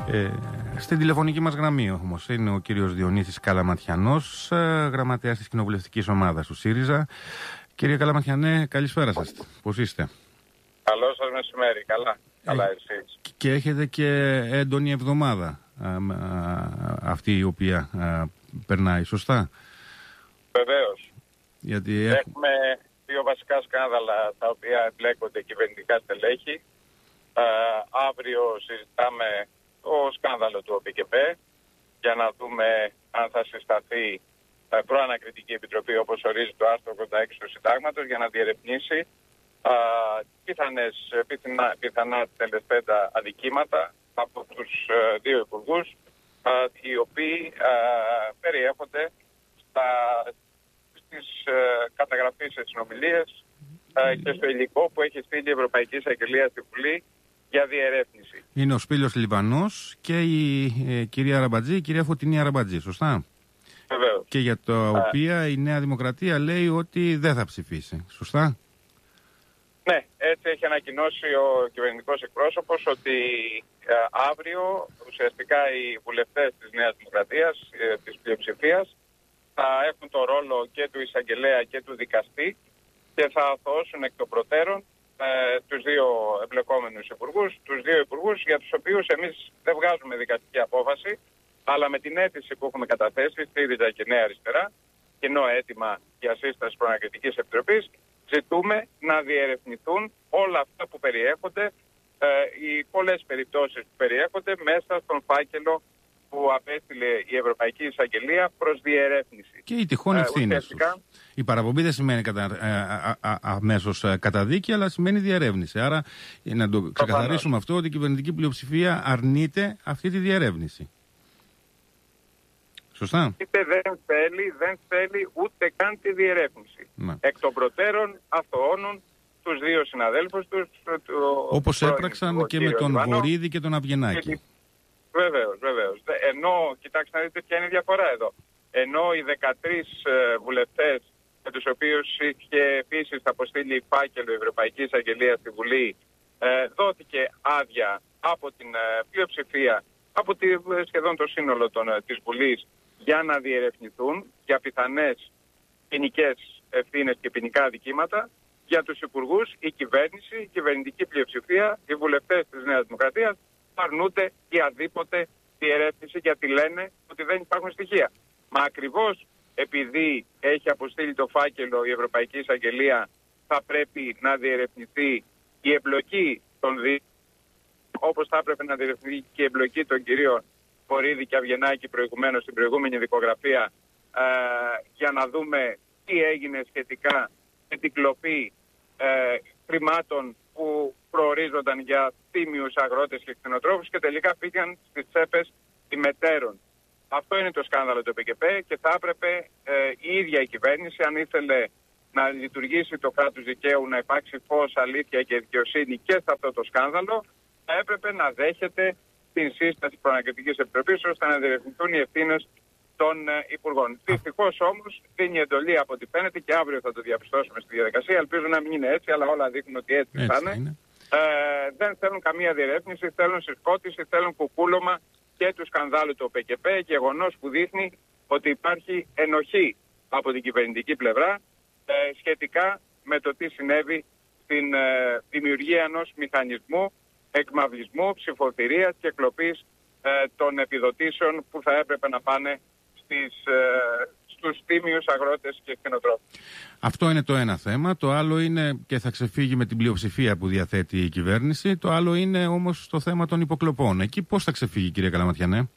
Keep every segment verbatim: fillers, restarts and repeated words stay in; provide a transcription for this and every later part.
Ε, στην τηλεφωνική μας γραμμή όμως είναι ο κύριος Διονύσης Καλαματιανός, ε, γραμματέας της κοινοβουλευτικής ομάδας του ΣΥΡΙΖΑ. Κύριε Καλαματιανέ, καλησπέρα σας. Πώς είστε? Καλό σας μεσημέρι. Καλά. Ε, Καλά εσείς. Και έχετε και έντονη εβδομάδα α, α, αυτή η οποία α, περνάει, σωστά? Βεβαίως. Γιατί έχουμε δύο βασικά σκάνδαλα τα οποία εμπλέκονται κυβερνητικά στελέχη. Α, αύριο συζητάμε το σκάνδαλο του ΟΠΚΠ για να δούμε αν θα συσταθεί προανακριτική επιτροπή, όπως ορίζει το άρθρο ογδόντα έξι του Συντάγματος, για να διερευνήσει α, πιθανές, πιθανά, πιθανά τελεσθέντα αδικήματα από τους α, δύο υπουργούς, α, οι οποίοι α, περιέχονται στα, στις α, καταγραφείς σε συνομιλίες α, και στο υλικό που έχει στείλει η Ευρωπαϊκή Εισαγγελία στη Βουλή για διερεύνηση. Είναι ο Σπύλιος Λιβανός και η ε, κυρία Αραμπατζή, η κυρία Φωτεινή Αραμπατζή, σωστά? Βεβαίως. Και για τα οποία η Νέα Δημοκρατία λέει ότι δεν θα ψηφίσει, σωστά? Ναι, έτσι έχει ανακοινώσει ο κυβερνητικός εκπρόσωπος ότι ε, αύριο ουσιαστικά οι βουλευτές της Νέας Δημοκρατίας, ε, της πλειοψηφίας, θα έχουν το ρόλο και του εισαγγελέα και του δικαστή και θα αθωώσουν εκ των προτέρων ε, τους δύο εμπλεκόμενους υπουργούς, τους δύο υπουργούς για τους οποίους εμείς δεν βγάζουμε δικαστική απόφαση, αλλά με την αίτηση που έχουμε καταθέσει, ΣΥΡΙΖΑ και Νέα Αριστερά, κοινό αίτημα για σύσταση προανακριτικής επιτροπής, ζητούμε να διερευνηθούν όλα αυτά που περιέχονται, ε, οι πολλές περιπτώσεις που περιέχονται μέσα στον φάκελο που απέστειλε η Ευρωπαϊκή Εισαγγελία προς διερεύνηση. Και οι τυχόν ευθύνες τους. Η παραπομπή δεν σημαίνει κατα, ε, α, αμέσως καταδίκη, αλλά σημαίνει διερεύνηση. Άρα να το ξεκαθαρίσουμε αυτό, ότι η κυβερνητική πλειοψηφία αρνείται αυτή τη διερεύνηση. Σωστά. Είτε δεν θέλει, δεν θέλει ούτε καν τη διερεύνηση. Να. Εκ των προτέρων αθωώνουν τους δύο συναδέλφους τους. Το όπως έπραξαν και με τον Λιβανό, Βορίδη και τον Αυγενάκη. Βεβαίως, βεβαίως. Ενώ, κοιτάξτε να δείτε ποια είναι η διαφορά εδώ. Ενώ οι δεκατρείς βουλευτές με τους οποίους είχε επίσης αποστείλει φάκελο η Ευρωπαϊκή Εισαγγελία στη Βουλή, ε, δόθηκε άδεια από την ε, πλειοψηφία, από τη, σχεδόν το σύνολο των, της Βουλής, για να διερευνηθούν για πιθανές ποινικές ευθύνες και ποινικά αδικήματα. Για τους υπουργούς, η κυβέρνηση, η κυβερνητική πλειοψηφία, οι βουλευτές της Νέας Δημοκρατίας αρνούνται η αδίποτε διερεύνηση, γιατί λένε ότι δεν υπάρχουν στοιχεία. Μα ακριβώς επειδή έχει αποστείλει το φάκελο η Ευρωπαϊκή Εισαγγελία, θα πρέπει να διερευνηθεί η εμπλοκή των δύο, όπως θα έπρεπε να διερευνηθεί και η εμπλοκή των κυρίων Βορίδη και Αυγενάκη προηγουμένως στην προηγούμενη δικογραφία, ε, για να δούμε τι έγινε σχετικά με την κλοπή ε, χρημάτων που προορίζονταν για τίμιους αγρότες και κτηνοτρόφους και τελικά πήγαν στις τσέπες ημετέρων. Αυτό είναι το σκάνδαλο του ΟΠΚΠ και θα έπρεπε ε, η ίδια η κυβέρνηση, αν ήθελε να λειτουργήσει το κράτος δικαίου, να υπάρξει φως, αλήθεια και δικαιοσύνη και σε αυτό το σκάνδαλο, θα έπρεπε να δέχεται την σύσταση προανακριτικής επιτροπής ώστε να διερευνηθούν οι ευθύνες των ε, υπουργών. Δυστυχώς όμως δίνει εντολή από ό,τι φαίνεται και αύριο θα το διαπιστώσουμε στη διαδικασία. Ελπίζω να μην είναι έτσι, αλλά όλα δείχνουν ότι έτσι, έτσι θα είναι. Ε, δεν θέλουν καμία διερεύνηση, θέλουν συσκότηση, θέλουν κουκούλωμα και του σκανδάλου του ΟΠΚΠ, γεγονός που δείχνει ότι υπάρχει ενοχή από την κυβερνητική πλευρά ε, σχετικά με το τι συνέβη στην ε, δημιουργία ενός μηχανισμού εκμαυλισμού, ψηφοθυρίας και κλοπής ε, των επιδοτήσεων που θα έπρεπε να πάνε στις, ε, στους τίμιους αγρότες και κτηνοτρόφους. Αυτό είναι το ένα θέμα. Το άλλο είναι, και θα ξεφύγει με την πλειοψηφία που διαθέτει η κυβέρνηση, το άλλο είναι όμως το θέμα των υποκλοπών. Εκεί πώς θα ξεφύγει, κυρία Καλαματιανέ?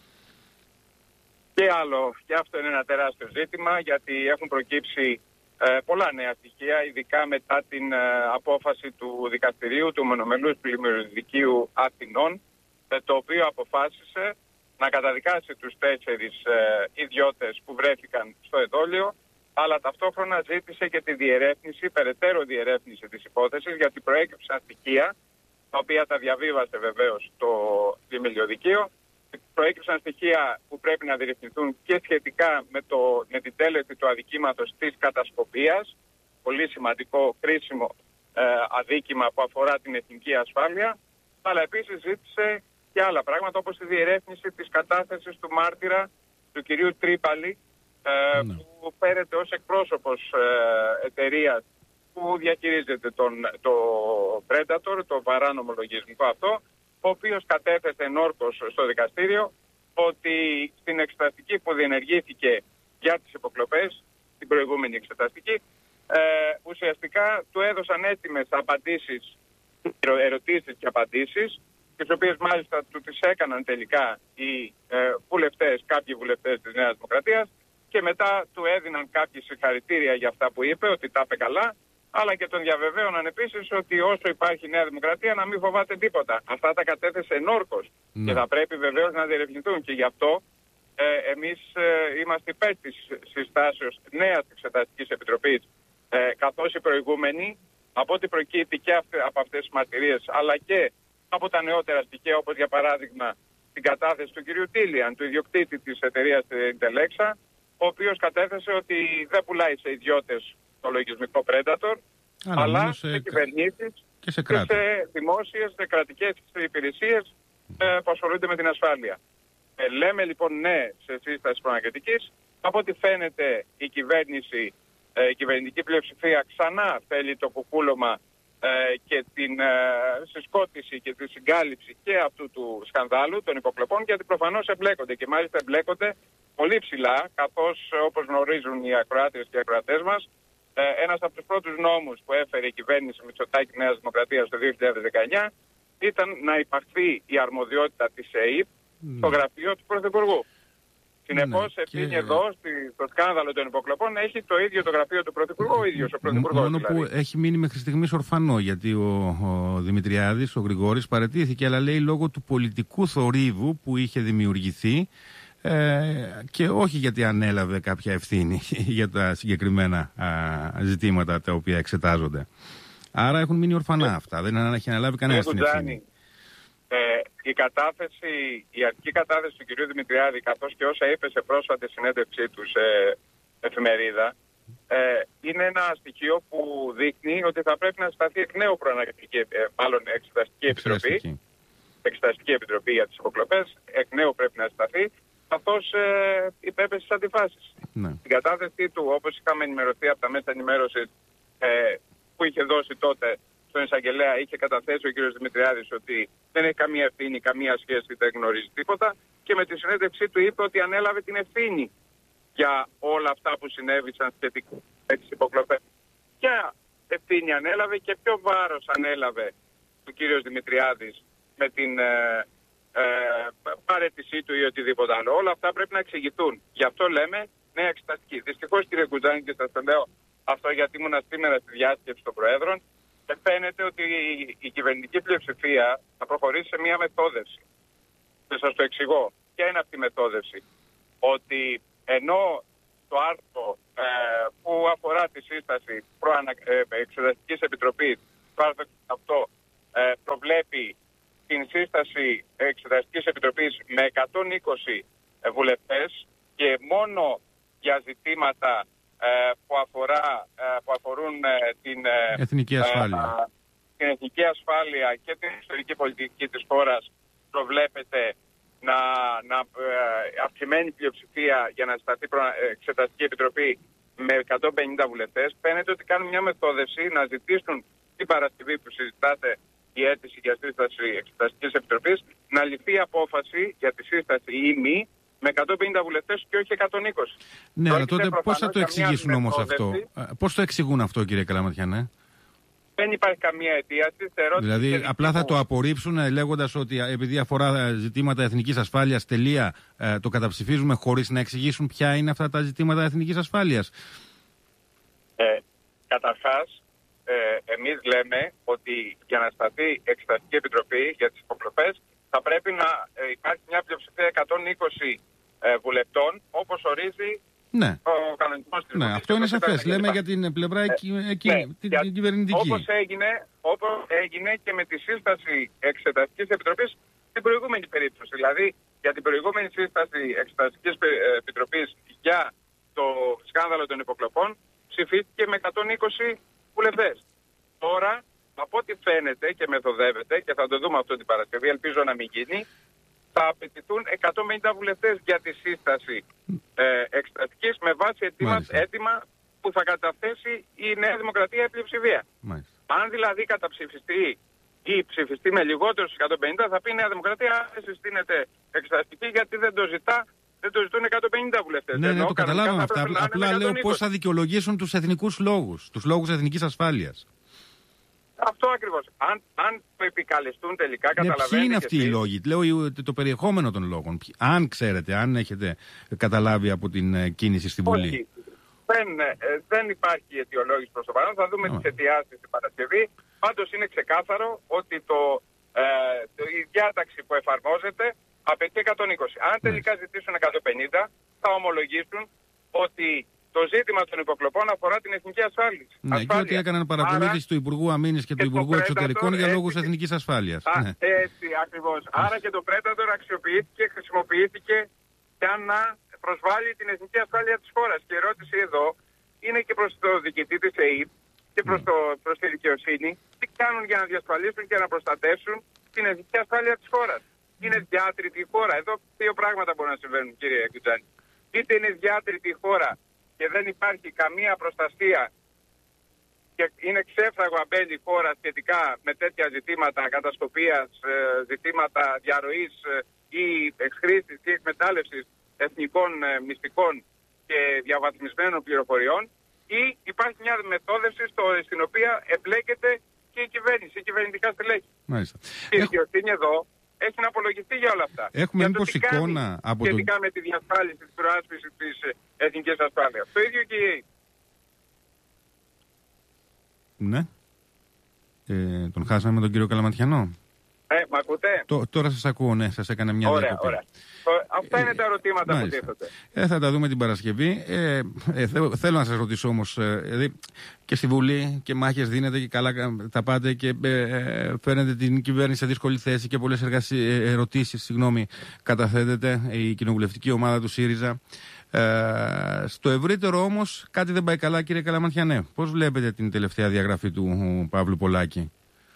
Και άλλο, και αυτό είναι ένα τεράστιο ζήτημα, γιατί έχουν προκύψει ε, πολλά νέα στοιχεία, ειδικά μετά την ε, απόφαση του δικαστηρίου του Μονομελούς Πλημμυροδικείου Αθηνών, ε, το οποίο αποφάσισε να καταδικάσει τους τέσσερις ε, ιδιώτες που βρέθηκαν στο εδόλιο, αλλά ταυτόχρονα ζήτησε και τη διερεύνηση, περαιτέρω διερεύνηση της υπόθεσης, γιατί προέκυψαν στοιχεία, τα οποία τα διαβίβασε βεβαίως το Πλημμυριοδικείο. Προέκυψαν στοιχεία που πρέπει να διερευνηθούν και σχετικά με, το, με την τέλεση του αδικήματος της κατασκοπίας, πολύ σημαντικό, κρίσιμο ε, αδίκημα που αφορά την εθνική ασφάλεια, αλλά επίσης ζήτησε και άλλα πράγματα, όπως η διερεύνηση της κατάθεσης του μάρτυρα του κυρίου Τρίπαλη, ε, ναι. που φέρεται ως εκπρόσωπος ε, εταιρείας που διαχειρίζεται τον, το Predator, το παράνομο λογισμικό αυτό, ο οποίος κατέθεσε ενόρκως στο δικαστήριο ότι στην εξεταστική που διενεργήθηκε για τις υποκλοπές, την προηγούμενη εξεταστική, ε, ουσιαστικά του έδωσαν έτοιμες απαντήσεις, ερωτήσεις και απαντήσεις, τις οποίες μάλιστα του τις έκαναν τελικά οι ε, βουλευτές, κάποιοι βουλευτές της Νέας Δημοκρατίας, και μετά του έδιναν κάποιες συγχαρητήρια για αυτά που είπε, ότι τα είπε καλά, αλλά και τον διαβεβαίωναν επίσης ότι όσο υπάρχει Νέα Δημοκρατία να μην φοβάται τίποτα. Αυτά τα κατέθεσε ενόρκως mm. και θα πρέπει βεβαίως να διερευνηθούν, και γι' αυτό ε, εμείς ε, είμαστε υπέρ της συστάσεως νέας Εξεταστικής Επιτροπής, ε, καθώς οι προηγούμενοι, από ό,τι προκύπτει και αυτε, από αυτές τις μαρτυρίες, αλλά και από τα νεότερα στοιχεία, όπως για παράδειγμα την κατάθεση του κυρίου Τίλιαν, του ιδιοκτήτη της εταιρείας Intelexa, ο οποίος κατέθεσε ότι δεν πουλάει σε ιδιώτες το λογισμικό Predator, αλλά, αλλά σε, σε κυβερνήσεις και σε, και σε δημόσιες, σε κρατικές υπηρεσίες ε, που ασχολούνται με την ασφάλεια. Ε, λέμε λοιπόν ναι σε σύσταση προανακριτικής. Από ό,τι φαίνεται η κυβέρνηση, ε, η κυβερνητική πλειοψηφία ξανά θέλει το κουκούλωμα ε, και την ε, συσκότηση και τη συγκάλυψη και αυτού του σκανδάλου των υποκλοπών, γιατί προφανώς εμπλέκονται, και μάλιστα εμπλέκονται πολύ ψηλά, καθώς όπως γνωρίζουν οι ακροάτριες και οι ακροατές μας, ε, ένας από τους πρώτους νόμους που έφερε η κυβέρνηση Μητσοτάκη Νέας Δημοκρατίας το δύο χιλιάδες δεκαεννιά ήταν να υπαχθεί η αρμοδιότητα της ΕΕΠ mm. στο γραφείο του Πρωθυπουργού. Συνεπώς, ναι, ευθύνη και... εδώ, στο σκάνδαλο των υποκλοπών, έχει το ίδιο το γραφείο του Πρωθυπουργού, ο ίδιος ο Πρωθυπουργός. Μόνο δηλαδή. που έχει μείνει μέχρι στιγμής ορφανό, γιατί ο, ο Δημητριάδης, ο Γρηγόρης, παραιτήθηκε, αλλά λέει λόγω του πολιτικού θορύβου που είχε δημιουργηθεί, ε, και όχι γιατί ανέλαβε κάποια ευθύνη για τα συγκεκριμένα α, ζητήματα τα οποία εξετάζονται. Άρα έχουν μείνει ορφανά αυτά, δεν έχει αναλάβει κανένα την ευθύνη. Ε, η κατάθεση, η αρχική κατάθεση του κυρίου Δημητριάδη, καθώς και όσα είπε σε πρόσφατη συνέντευξή του σε εφημερίδα, ε, είναι ένα στοιχείο που δείχνει ότι θα πρέπει να σταθεί εκ νέου προανακριτική, ε, μάλλον εξεταστική επιτροπή, εξεταστική επιτροπή για τις υποκλοπές, εκ νέου πρέπει να σταθεί, καθώς ε, υπέπεσε στις αντιφάσεις. Ναι. Στην κατάθεσή του, όπως είχαμε ενημερωθεί από τα μέσα ενημέρωσης ε, που είχε δώσει τότε στον εισαγγελέα, είχε καταθέσει ο κ. Δημητριάδης ότι δεν έχει καμία ευθύνη, καμία σχέση, δεν γνωρίζει τίποτα, και με τη συνέντευξή του είπε ότι ανέλαβε την ευθύνη για όλα αυτά που συνέβησαν σχετικά με τις υποκλοπές. Ποια ευθύνη ανέλαβε και ποιο βάρος ανέλαβε ο κ. Δημητριάδης με την ε, ε, παρέτησή του ή οτιδήποτε άλλο. Όλα αυτά πρέπει να εξηγηθούν. Γι' αυτό λέμε νέα εξεταστική. Δυστυχώς, κ. Κουτζάνη, και σας το λέω αυτό γιατί ήμουν σήμερα στη διάσκεψη των Προέδρων, φαίνεται ότι η κυβερνητική πλειοψηφία θα προχωρήσει σε μια μεθόδευση. Και σας το εξηγώ. Ποια είναι αυτή η μεθόδευση? Ότι ενώ το άρθρο ε, που αφορά τη σύσταση προανα... ε, Εξεταστικής Επιτροπής, το άρθρο αυτό ε, προβλέπει την σύσταση Εξεταστικής Επιτροπής με εκατόν είκοσι ε, βουλευτές, και μόνο για ζητήματα Ε, που, αφορά, ε, που αφορούν ε, την, ε, εθνική ασφάλεια. Ε, την εθνική ασφάλεια και την ιστορική πολιτική της χώρας προβλέπεται να, να ε, αυξημένη πλειοψηφία για να σταθεί προ, ε, Εξεταστική Επιτροπή με εκατόν πενήντα βουλευτές. Φαίνεται ότι κάνουν μια μεθόδευση να ζητήσουν την Παρασκευή που συζητάτε η αίτηση για σύσταση Εξεταστικής Επιτροπής να ληφθεί απόφαση για τη σύσταση ή μη με εκατόν πενήντα βουλευτές και όχι εκατόν είκοσι. Ναι, αλλά τότε πώς θα το εξηγήσουν όμως αυτό? Πώς το εξηγούν αυτό, κύριε Καλαματιανέ? Δεν υπάρχει καμία αιτίαση. Δηλαδή, απλά θα το απορρίψουν λέγοντας ότι επειδή αφορά ζητήματα εθνικής ασφάλειας, τελεία, το καταψηφίζουμε, χωρίς να εξηγήσουν ποια είναι αυτά τα ζητήματα εθνικής ασφάλειας. Ε, καταρχάς, ε, εμείς λέμε ότι για να σταθεί Εξεταστική Επιτροπή για τις υποκλοπές θα πρέπει να ε, υπάρχει μια πλειοψηφία εκατόν είκοσι ε, βουλευτών, όπως ορίζει ναι. ο κανονισμός της Ναι, αυτό είναι σαφές. Λέμε για την πλευρά εκεί, ε, εκεί, ναι. την, την κυβερνητική. Όπως έγινε, όπως έγινε και με τη σύσταση Εξεταστικής Επιτροπής στην προηγούμενη περίπτωση. Δηλαδή, για την προηγούμενη σύσταση Εξεταστικής Επιτροπής για το σκάνδαλο των υποκλοπών ψηφίστηκε με εκατόν είκοσι βουλευτές. Τώρα, από ό,τι φαίνεται και μεθοδεύεται, και θα το δούμε αυτό την Παρασκευή, ελπίζω να μην γίνει, θα απαιτηθούν εκατόν πενήντα βουλευτές για τη σύσταση ε, εξεταστικής με βάση έτοιμα, έτοιμα που θα καταθέσει η Νέα Δημοκρατία η πλειοψηφία. Μάλιστα. Αν δηλαδή καταψηφιστεί ή ψηφιστεί με λιγότερους εκατόν πενήντα, θα πει η Νέα Δημοκρατία συστήνεται εξεταστική γιατί δεν το ζητά. Δεν το ζητούν εκατόν πενήντα βουλευτές. Ναι, ναι, Ενώ, το καταλάβαμε αυτά. Απλά, απλά λέω πώς θα δικαιολογήσουν τους εθνικούς λόγους, τους λόγους εθνικής ασφάλειας. Αυτό ακριβώς. Αν, αν το επικαλεστούν τελικά, ναι, καταλαβαίνετε. Ποιοι είναι αυτοί οι λόγοι, λέω το περιεχόμενο των λόγων. Αν ξέρετε, αν έχετε καταλάβει από την κίνηση στην Βουλή. Όχι. Δεν, δεν υπάρχει αιτιολόγηση προς το παρόν. Θα δούμε oh. τις αιτιάσεις την Παρασκευή. Πάντως είναι ξεκάθαρο ότι το, ε, το, η διάταξη που εφαρμόζεται απαιτεί εκατόν είκοσι. Αν τελικά ζητήσουν εκατόν πενήντα, θα ομολογήσουν ότι το ζήτημα των υποκλοπών αφορά την εθνική ασφάλεια. Ναι, ασφάλεια. Και ότι έκαναν παρακολούθηση Άρα, του Υπουργού Αμήνης και, και του Υπουργού Εξωτερικών για λόγους έτσι, εθνικής ασφάλειας. Α, ναι. Έτσι, ακριβώς. Άρα και το Predator αξιοποιήθηκε, χρησιμοποιήθηκε για να προσβάλλει την εθνική ασφάλεια της χώρας. Και η ερώτηση εδώ είναι και προς το διοικητή της ΕΕΠ και προς, το, προς τη δικαιοσύνη, τι κάνουν για να διασφαλίσουν και να προστατεύσουν την εθνική ασφάλεια της χώρας. Είναι διάτρητη η χώρα. Εδώ δύο πράγματα μπορούν να συμβαίνουν, κύριε Κουτζάνη. Είτε είναι διάτρητη η χώρα και δεν υπάρχει καμία προστασία και είναι ξέφραγο αμπέλη η χώρα σχετικά με τέτοια ζητήματα κατασκοπίας, ζητήματα διαρροής ή εξχρήσης ή εκμετάλλευσης εθνικών μυστικών και διαβαθμισμένων πληροφοριών, ή υπάρχει μια μεθόδευση στο, στην οποία εμπλέκεται και η κυβέρνηση, η κυβερνητικά στελέχη. Μάλιστα. Η δικαιοσύνη εδώ έχει να απολογιστεί για όλα αυτά. Έχουμε μήπως εικόνα από το... σχετικά με τη διασφάλιση της προάσπισης της εθνικής ασφάλειας. Το ίδιο και η... Ναι. Ε, τον χάσαμε με τον κύριο Καλαματιανό. Ε, μ' ακούτε? Το, τώρα σας ακούω, ναι, σας έκανα μια ωραία, διακοπή. Ωραία. Αυτά είναι τα ερωτήματα ε, που τίθεται. Ε, θα τα δούμε την Παρασκευή. Ε, ε, θε, θέλω να σας ρωτήσω όμως, ε, δηλαδή και στη Βουλή και μάχες δίνετε και καλά τα πάτε και ε, φέρνετε την κυβέρνηση σε δύσκολη θέση και πολλές εργασίες, ερωτήσεις, συγγνώμη, καταθέτεται η κοινοβουλευτική ομάδα του ΣΥΡΙΖΑ. Ε, στο ευρύτερο όμως κάτι δεν πάει καλά, κύριε Καλαματιανέ. Πώς βλέπετε την τελευταία διαγραφή του Παύλου Πολάκη?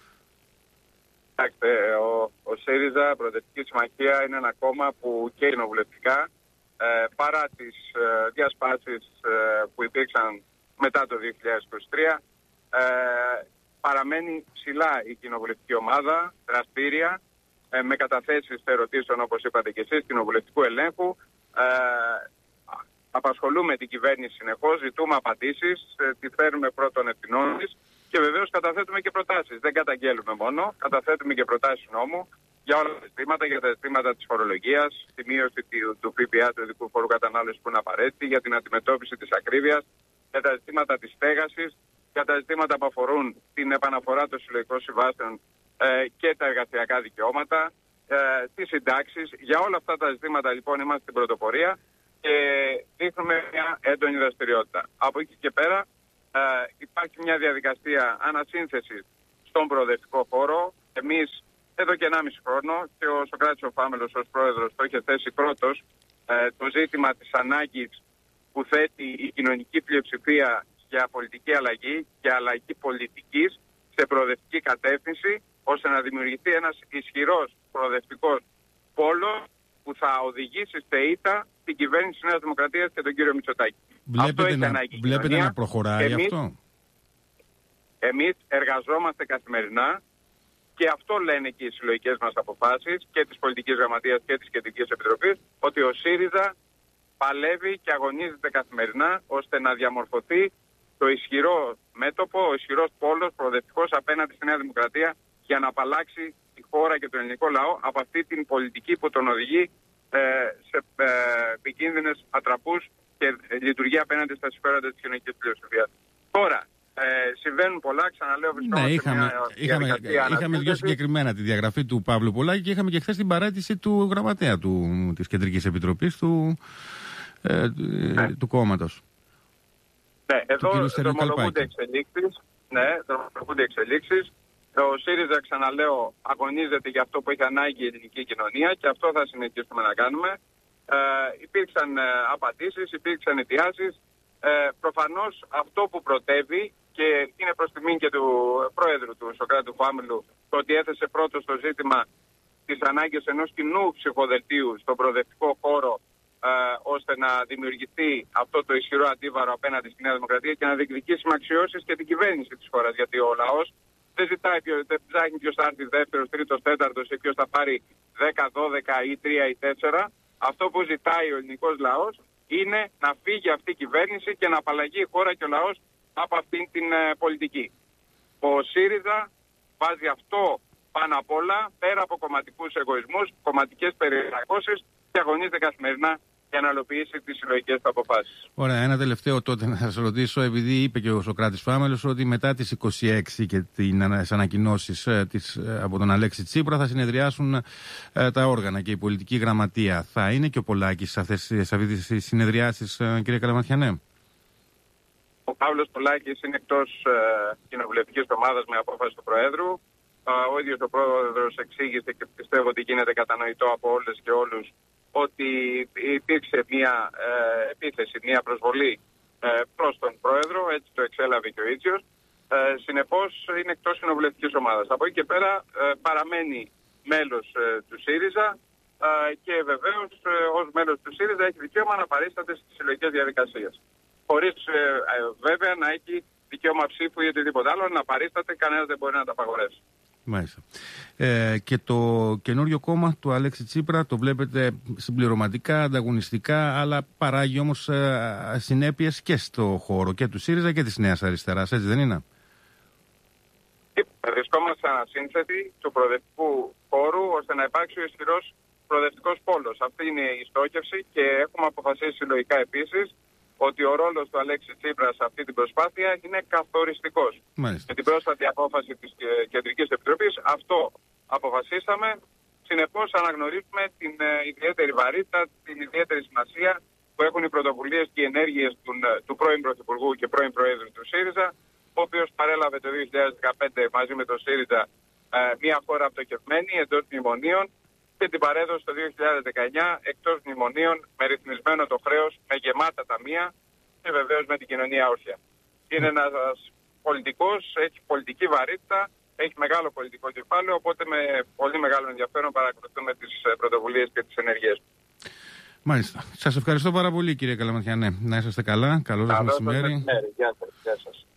Ο, ο ΣΥΡΙΖΑ, Προοδευτική Συμμαχία, είναι ένα κόμμα που και κοινοβουλευτικά, ε, παρά τις ε, διασπάσεις ε, που υπήρξαν μετά το δύο χιλιάδες είκοσι τρία, ε, παραμένει ψηλά η κοινοβουλευτική ομάδα, δραστήρια, ε, με καταθέσεις ερωτήσεων, όπως είπατε και εσείς, κοινοβουλευτικού ελέγχου. Ε, απασχολούμε την κυβέρνηση συνεχώς, ζητούμε απαντήσεις, ε, τη φέρνουμε πρώτων ευθυνών της. Και βεβαίως καταθέτουμε και προτάσεις. Δεν καταγγέλουμε μόνο, καταθέτουμε και προτάσεις νόμου για όλα τα ζητήματα, για τα ζητήματα της φορολογίας, τη μείωση του ΦΠΑ, του ειδικού φόρου κατανάλωσης που είναι απαραίτητη, για την αντιμετώπιση της ακρίβειας, για τα ζητήματα της στέγασης, για τα ζητήματα που αφορούν την επαναφορά των συλλογικών συμβάσεων ε, και τα εργασιακά δικαιώματα, ε, τις συντάξεις. Για όλα αυτά τα ζητήματα λοιπόν είμαστε στην πρωτοπορία και δείχνουμε μια έντονη δραστηριότητα. Από εκεί και πέρα, Uh, υπάρχει μια διαδικασία ανασύνθεσης στον προοδευτικό χώρο. Εμείς εδώ και ενάμιση χρόνο και ο Σωκράτης ο Φάμελος ως πρόεδρος το είχε θέσει πρώτος uh, το ζήτημα της ανάγκης που θέτει η κοινωνική πλειοψηφία για πολιτική αλλαγή και αλλαγή πολιτικής σε προοδευτική κατεύθυνση, ώστε να δημιουργηθεί ένας ισχυρός προοδευτικός πόλος που θα οδηγήσει σε ήττα την κυβέρνηση της Νέας Δημοκρατίας και τον κύριο Μητσοτάκη. Βλέπετε, να, βλέπετε να προχωράει εμείς, αυτό? Εμείς εργαζόμαστε καθημερινά και αυτό λένε και οι συλλογικές μας αποφάσεις και της Πολιτικής Γραμματείας και της Κεντρικής Επιτροπής, ότι ο ΣΥΡΙΖΑ παλεύει και αγωνίζεται καθημερινά ώστε να διαμορφωθεί το ισχυρό μέτωπο, ο ισχυρός πόλος προοδευτικός απέναντι στη Νέα Δημοκρατία για να απαλλάξει τη χώρα και τον ελληνικό λαό από αυτή την πολιτική που τον οδηγεί ε, σε ε, επικίνδυνες ατραπούς και λειτουργεί απέναντι στα συμφέροντα της κοινωνικής πλειοψηφίας. Τώρα, ε, συμβαίνουν πολλά, ξαναλέω, βρισκόμαστε ναι, είχαμε, μια είχαμε, είχαμε δύο συγκεκριμένα τη διαγραφή του Παύλου Πολάκη και είχαμε και χθες την παράτηση του γραμματέα του, της Κεντρικής Επιτροπής του, ε, ναι. του κόμματος. Ναι, εδώ δρομολογούνται εξελίξεις. Ναι, δρομολογούνται εξελίξεις. Ο ΣΥΡΙΖΑ, ξαναλέω, αγωνίζεται για αυτό που έχει ανάγκη η ελληνική κοινωνία και αυτό θα συνεχίσουμε να κάνουμε. Ε, υπήρξαν ε, απαντήσεις, υπήρξαν αιτιάσεις. Ε, προφανώς αυτό που πρωτεύει και είναι προς τιμήν και του πρόεδρου του Σωκράτη του Φάμελου, το ότι έθεσε πρώτο στο ζήτημα τις ανάγκες ενός κοινού ψηφοδελτίου στον προοδευτικό χώρο, ε, ώστε να δημιουργηθεί αυτό το ισχυρό αντίβαρο απέναντι στη Νέα Δημοκρατία και να διεκδικήσει με αξιώσεις και την κυβέρνηση της χώρας. Γιατί ο λαός δεν ζητάει, δεν ψάχνει ποιος θα έρθει δεύτερος, τρίτος, τέταρτος ή ποιος θα πάρει δέκα, δώδεκα ή τρία ή τέσσερα. Αυτό που ζητάει ο ελληνικός λαός είναι να φύγει αυτή η κυβέρνηση και να απαλλαγεί η χώρα και ο λαός από αυτήν την ε, πολιτική. Ο ΣΥΡΙΖΑ βάζει αυτό πάνω απ' όλα, πέρα από κομματικούς εγωισμούς, κομματικές περιρακώσεις, και αγωνίζεται καθημερινά για να υλοποιήσει τις συλλογικές του αποφάσεις. Ωραία, ένα τελευταίο τότε να σας ρωτήσω, επειδή είπε και ο Σωκράτης Φάμελος ότι μετά τις είκοσι έξι και τις ανακοινώσεις από τον Αλέξη Τσίπρα θα συνεδριάσουν ε, τα όργανα και η πολιτική γραμματεία. Θα είναι και ο Πολάκης σε αυτές τις συνεδριάσεις, ε, κύριε Καλαμαθιανέ? Ο Παύλος Πολάκης είναι εκτός ε, κοινοβουλευτικής ομάδας με απόφαση του Προέδρου. Ο ίδιος ο πρόεδρος εξήγησε και πιστεύω ότι γίνεται κατανοητό από όλες και όλους ότι υπήρξε μια ε, επίθεση, μια προσβολή ε, προς τον πρόεδρο, έτσι το εξέλαβε και ο ίδιος. Ε, συνεπώς είναι εκτός κοινοβουλευτικής ομάδας. Από εκεί και πέρα ε, παραμένει μέλος ε, του ΣΥΡΙΖΑ ε, και βεβαίως ε, ως μέλος του ΣΥΡΙΖΑ έχει δικαίωμα να παρίσταται στις συλλογικές διαδικασίες. Χωρίς ε, ε, βέβαια να έχει δικαίωμα ψήφου ή οτιδήποτε άλλο, να παρίσταται, κανένας δεν μπορεί να τα απαγορεύσει. Μάλιστα. Ε, και το καινούριο κόμμα του Αλέξη Τσίπρα το βλέπετε συμπληρωματικά, ανταγωνιστικά, αλλά παράγει όμως ε, συνέπειες και στο χώρο και του ΣΥΡΙΖΑ και της Νέας Αριστεράς, έτσι δεν είναι? Βρισκόμαστε ανασύνθετοι του προοδευτικού χώρου ώστε να υπάρξει ο ισχυρός προοδευτικός πόλος. Αυτή είναι η στόχευση και έχουμε αποφασίσει συλλογικά επίσης ότι ο ρόλος του Αλέξη Τσίπρα σε αυτή την προσπάθεια είναι καθοριστικός. Μάλιστα. Με την πρόσφατη απόφαση της Κεντρικής Επιτροπής αυτό αποφασίσαμε. Συνεπώς αναγνωρίζουμε την ε, ιδιαίτερη βαρύτητα, την ιδιαίτερη σημασία που έχουν οι πρωτοβουλίες και οι ενέργειες του, του πρώην Πρωθυπουργού και πρώην Προέδρου του ΣΥΡΙΖΑ, ο οποίος παρέλαβε το δύο χιλιάδες δεκαπέντε μαζί με το ΣΥΡΙΖΑ ε, μια χώρα απτοκευμένη εντός μνημονίων και την παρέδωσε το δύο χιλιάδες δεκαεννιά εκτός μνημονίων με ρυθμισμένο το χρέος, με γεμάτα ταμεία και βεβαίως με την κοινωνία όρθια. Είναι ένας πολιτικός, έχει πολιτική βαρύτητα, έχει μεγάλο πολιτικό κεφάλαιο, οπότε με πολύ μεγάλο ενδιαφέρον παρακολουθούμε τις πρωτοβουλίες και τις ενεργειές του. Μάλιστα. Σας ευχαριστώ πάρα πολύ, κύριε Καλαμαθιανέ. Να είσαστε καλά. Καλό σας μεσημέρι. Γεια σας.